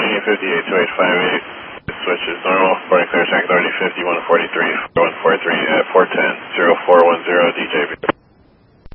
Union 58, 2858. Switch is normal. Boarding clear, check authority 5143, 143 at 410, 0410, DJB.